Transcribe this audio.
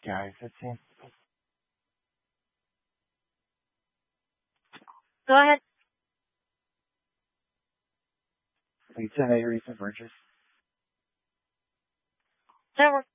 Guys, let's see. Go ahead. Lisa, any recent purchase? That works.